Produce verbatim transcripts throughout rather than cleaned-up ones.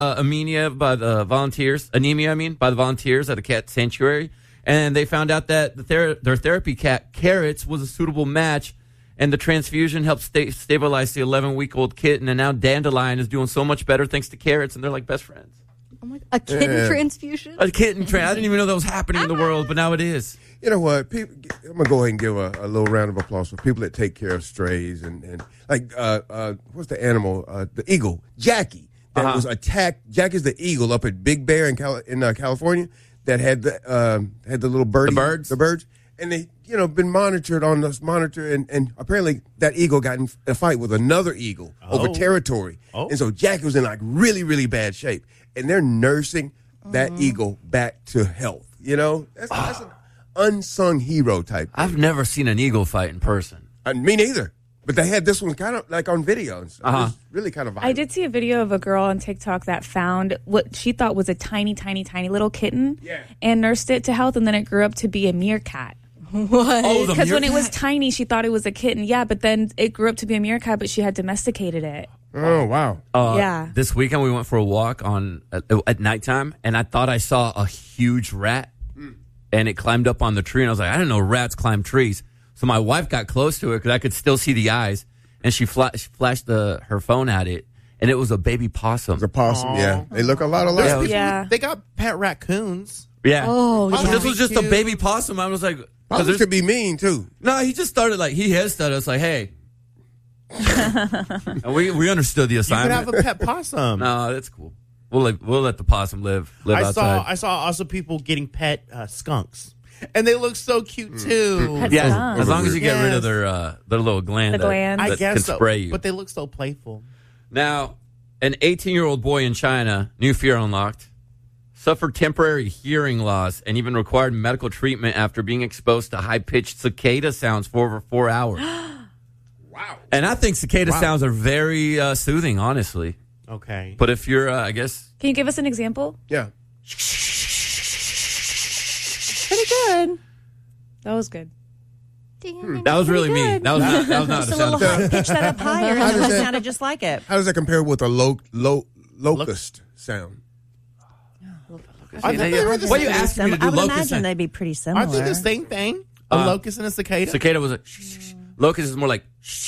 uh, anemia by the volunteers, anemia, I mean, by the volunteers at a cat sanctuary. And they found out that the ther- their therapy cat, Carrots, was a suitable match. And the transfusion helped sta- stabilize the eleven-week-old kitten. And now Dandelion is doing so much better thanks to Carrots. And they're like best friends. Oh my, a kitten Yeah. transfusion? A kitten tra- I didn't even know that was happening in the world, but now it is. You know what? People, I'm gonna go ahead and give a, a little round of applause for people that take care of strays and, and like uh, uh, what's the animal? Uh, the eagle, Jackie, that Uh-huh. was attacked. Jackie's the eagle up at Big Bear in Cal- in uh, California that had the uh, had the little birdie, The birds? the birds, and they you know been monitored on this monitor, and, and apparently that eagle got in a fight with another eagle over Oh. territory, Oh. and so Jackie was in like really really bad shape, and they're nursing that eagle back to health. You know, that's, that's an unsung hero type. I've never seen an eagle fight in person. Uh, me neither. But they had this one kind of like on video. And stuff. Uh-huh. It was really kind of violent. I did see a video of a girl on TikTok that found what she thought was a tiny, tiny, tiny little kitten Yeah. and nursed it to health, and then it grew up to be a meerkat. What? Oh, the Because when it was meerkat? tiny, she thought it was a kitten. Yeah, but then it grew up to be a meerkat, but she had domesticated it. Oh, wow. Uh, Yeah. This weekend we went for a walk on at, at nighttime, and I thought I saw a huge rat, and it climbed up on the tree, and I was like, I didn't know rats climb trees. So my wife got close to it because I could still see the eyes, and she flash, flashed the her phone at it, and it was a baby possum. The possum, yeah. They look a lot alike. Yeah, it was- Yeah. They got pet raccoons. Yeah. Oh, But yeah. this was just a Cute. baby possum. I was like, 'cause Possums there's- could be mean, too. no, he just started like he hissed at us like, hey. And we we understood the You could assignment. have a pet possum. No, that's cool. We'll let, we'll let the possum live live I outside. saw I saw also people getting pet uh, skunks, and they look so cute too. Pet Yeah, skunk. as long as you get rid Yes. of their uh, their little gland, The that, gland. I that guess can so, spray you. but they look so playful. Now, an eighteen-year-old boy in China, new fear unlocked, suffered temporary hearing loss and even required medical treatment after being exposed to high-pitched cicada sounds for over four hours. Wow. And I think cicada Wow. sounds are very uh, soothing, honestly. Okay, But if you're, uh, I guess, Can you give us an example? Yeah. Pretty good. That was good. that was really me. That was not, that was not Just the a sound little effect. high, pitch that up higher, How and does it that- sounded just like it. How does that compare with a lo- lo- locust sound? I think they were the What are you same- asking me to do? I would Locust imagine sound? they'd be pretty similar. Aren't they the same thing? A Uh, locust and a cicada. Cicada was a locust is more like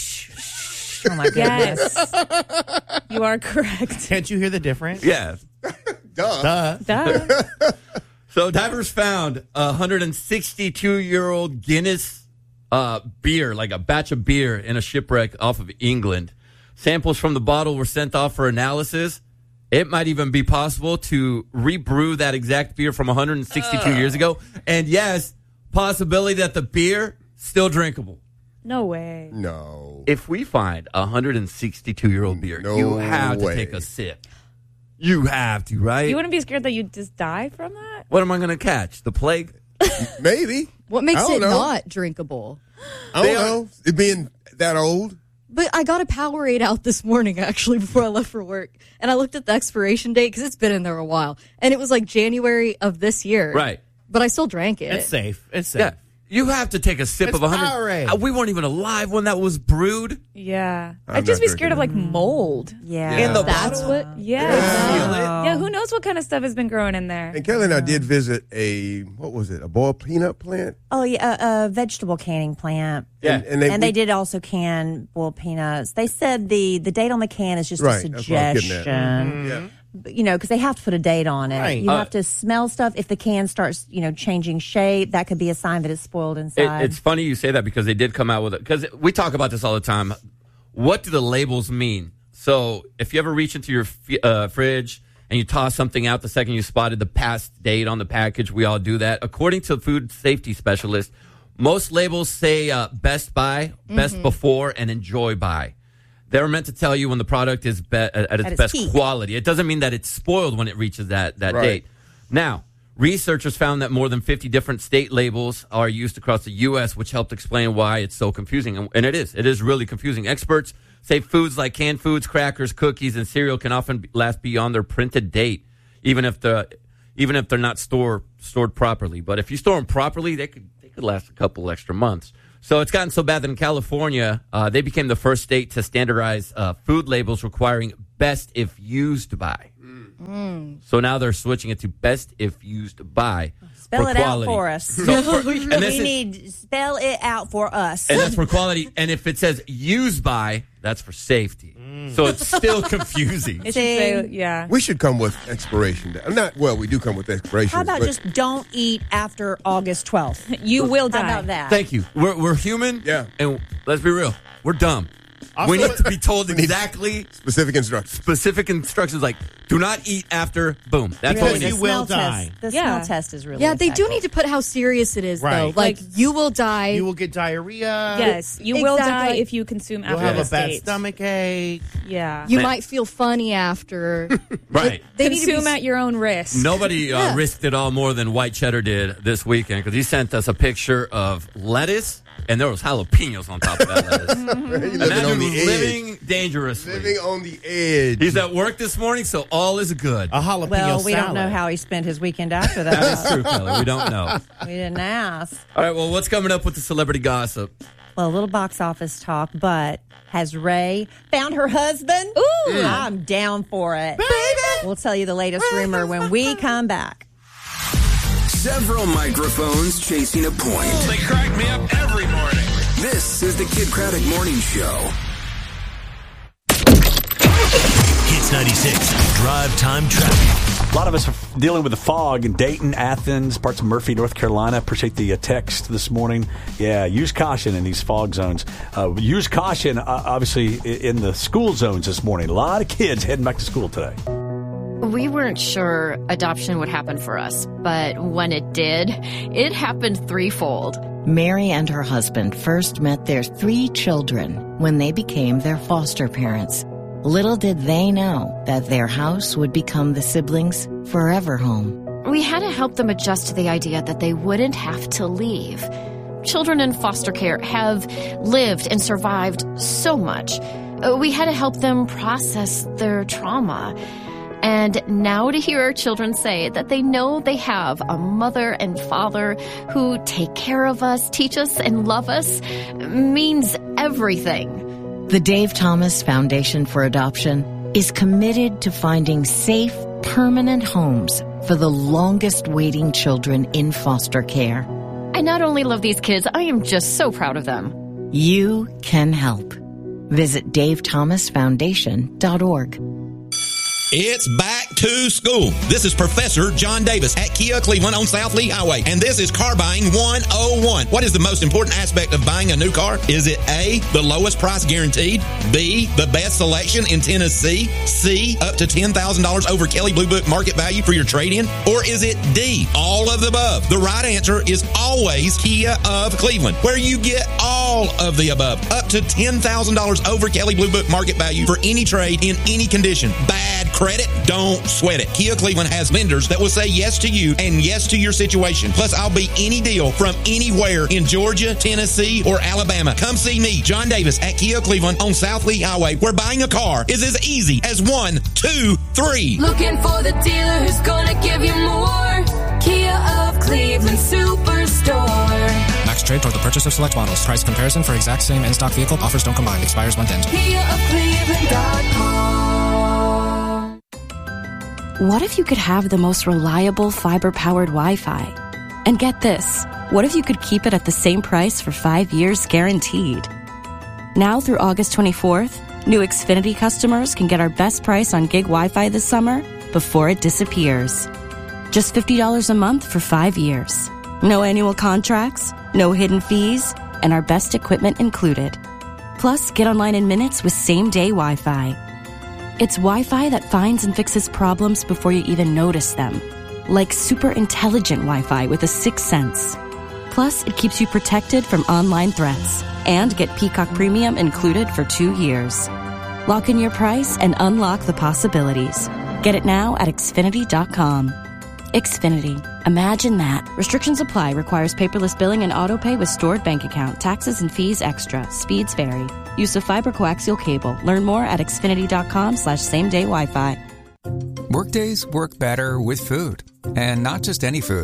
Oh my goodness! Yes. You are correct. Can't you hear the difference? yeah. Duh. Duh. Duh. So divers found a one hundred sixty-two-year-old Guinness uh, beer, like a batch of beer in a shipwreck off of England. Samples from the bottle were sent off for analysis. It might even be possible to rebrew that exact beer from one hundred sixty-two years ago. And yes, possibility that the beer still drinkable. No way. No. If we find a one hundred sixty-two-year-old beer, No you have way. to take a sip. You have to, right? You wouldn't be scared that you'd just die from that? What am I going to catch? The plague? Maybe. What makes I don't it know. not drinkable? I They don't are- know. It being that old. But I got a Powerade out this morning, actually, before I left for work. And I looked at the expiration date because it's been in there a while. And it was like January of this year. Right. But I still drank it. It's safe. It's safe. Yeah. You have to take a sip It's of one hundred. Powerade. Uh, We weren't even alive when that was brewed. Yeah. I'm I'd just not be scared of like mold. Yeah. In the That's bottle? what. Yeah. Feel it? Yeah, who knows what kind of stuff has been growing in there? And Kelly and I did visit a, what was it, a boiled peanut plant? Oh yeah, a, a vegetable canning plant. Yeah. And, and they, And they did also can boiled peanuts. They said the, the date on the can is just Right, a that's what I was getting at. suggestion. Yeah. But, you know, because they have to put a date on it. Right. You Uh, have to smell stuff. If the can starts, you know, changing shape, that could be a sign that it's spoiled It, inside. it's funny you say that because they did come out with it. Because we talk about this all the time. What do the labels mean? So if you ever reach into your f- uh, fridge and you toss something out the second you spotted the past date on the package, we all do that. According to food safety specialists, most labels say uh, best by, best before, and enjoy by. They're meant to tell you when the product is be- at its At its best peak. quality. It doesn't mean that it's spoiled when it reaches that, that Right. date. Now, researchers found that more than fifty different state labels are used across the U S, which helped explain why it's so confusing. And, and it is. It is really confusing. Experts say foods like canned foods, crackers, cookies, and cereal can often be- last beyond their printed date, even if the even if they're not store, stored properly. But if you store them properly, they could they could last a couple extra months. So it's gotten so bad that in California, uh, they became the first state to standardize uh, food labels requiring best if used by. Mm. So now they're switching it to best if used by. Spell for it quality. out for us. So for, and this we is, need spell it out for us. and that's for quality. And if it says used by, that's for safety. So it's still confusing. It should say, yeah. We should come with expiration date. Not well. We do come with expiration. How about but just don't eat after August twelfth? You will die. How about that? Thank you. We're, we're human. Yeah. And let's be real. We're dumb. Also- we need to be told exactly specific instructions? specific instructions like do not eat after boom. That's what we Because need. you will smell die. Test, the Yeah. smell test is really Yeah, they do effective. need to put how serious it is, though. Right. Like, Like, you will die. You will get diarrhea. Yes, you will Exactly. die if you consume You'll after have the a bad state. stomach ache. Yeah. You Man. might feel funny after. Right. They need to consume be, at your own risk. Nobody uh, Yeah. risked it all more than White Cheddar did this weekend because he sent us a picture of lettuce and there was jalapenos on top of that lettuce. You're And living that on dude the was edge. living dangerously. Living on the edge. He's at work this morning, so all is good. A jalapeno Well, we salad. don't know how he spent his weekend after That is that. true, Kelly. We don't know. We didn't ask. All right, well, what's coming up with the celebrity gossip? Well, a little box office talk, but has Ray found her husband? Ooh. I'm down for it. Baby! We'll tell you the latest rumor when we come back. Several microphones chasing a point. They crack me up every morning. This is the Kid Craddock Morning Show. Hits ninety-six, drive time traffic. A lot of us are dealing with the fog in Dayton, Athens, parts of Murphy, North Carolina. Appreciate the uh, text this morning. Yeah, use caution in these fog zones. Uh, use caution, uh, obviously, i- in the school zones this morning. A lot of kids heading back to school today. We weren't sure adoption would happen for us, but when it did, it happened threefold. Mary and her husband first met their three children when they became their foster parents. Little did they know that their house would become the siblings' forever home. We had to help them adjust to the idea that they wouldn't have to leave. Children in foster care have lived and survived so much. Uh, We had to help them process their trauma. And now to hear our children say that they know they have a mother and father who take care of us, teach us, and love us means everything. The Dave Thomas Foundation for Adoption is committed to finding safe, permanent homes for the longest waiting children in foster care. I not only love these kids, I am just so proud of them. You can help. Visit dave thomas foundation dot org. It's back to school. This is Professor John Davis at Kia Cleveland on South Lee Highway, and this is Car Buying one oh one. What is the most important aspect of buying a new car? Is it A, the lowest price guaranteed, B, the best selection in Tennessee, C, up to ten thousand dollars over Kelley Blue Book market value for your trade-in, or is it D, all of the above? The right answer is always Kia of Cleveland, where you get all of the above, up to ten thousand dollars over Kelley Blue Book market value for any trade in any condition. Bad credit? Don't sweat it. Kia Cleveland has lenders that will say yes to you and yes to your situation. Plus, I'll be any deal from anywhere in Georgia, Tennessee, or Alabama. Come see me, John Davis, at Kia Cleveland on South Lee Highway, where buying a car is as easy as one, two, three. Looking for the dealer who's gonna give you more. Kia of Cleveland Superstore. Max trade toward the purchase of select models. Price comparison for exact same in-stock vehicle. Offers don't combine. Expires month end. Kia of Cleveland dot com. What if you could have the most reliable fiber-powered Wi-Fi? And get this, what if you could keep it at the same price for five years guaranteed? Now through August twenty-fourth, new Xfinity customers can get our best price on gig Wi-Fi this summer before it disappears. Just fifty dollars a month for five years. No annual contracts, no hidden fees, and our best equipment included. Plus, get online in minutes with same-day Wi-Fi. It's Wi-Fi that finds and fixes problems before you even notice them. Like super intelligent Wi-Fi with a sixth sense. Plus, it keeps you protected from online threats. And get Peacock Premium included for two years. Lock in your price and unlock the possibilities. Get it now at Xfinity dot com. Xfinity. Imagine that. Restrictions apply. Requires paperless billing and autopay with stored bank account. Taxes and fees extra. Speeds vary. Use of fiber coaxial cable. Learn more at Xfinity dot com slash same day Wi-Fi. Workdays work better with food. And not just any food.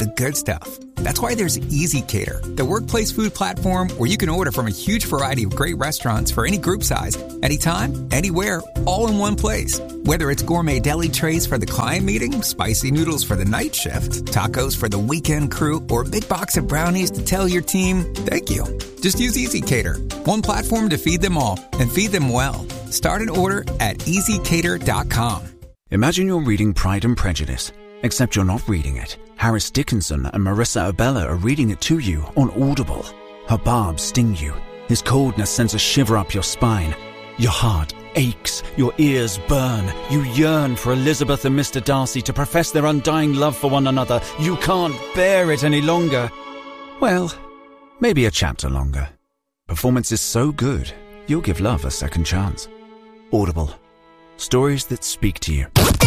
the good stuff. That's why there's EasyCater, the workplace food platform where you can order from a huge variety of great restaurants for any group size, anytime, anywhere, all in one place. Whether it's gourmet deli trays for the client meeting, spicy noodles for the night shift, tacos for the weekend crew, or a big box of brownies to tell your team, thank you. Just use EasyCater, one platform to feed them all and feed them well. Start an order at easy cater dot com. Imagine you're reading Pride and Prejudice, except you're not reading it. Harris Dickinson and Marissa Abella are reading it to you on Audible. Her barbs sting you. His coldness sends a shiver up your spine. Your heart aches. Your ears burn. You yearn for Elizabeth and Mister Darcy to profess their undying love for one another. You can't bear it any longer. Well, maybe a chapter longer. Performance is so good, you'll give love a second chance. Audible. Stories that speak to you.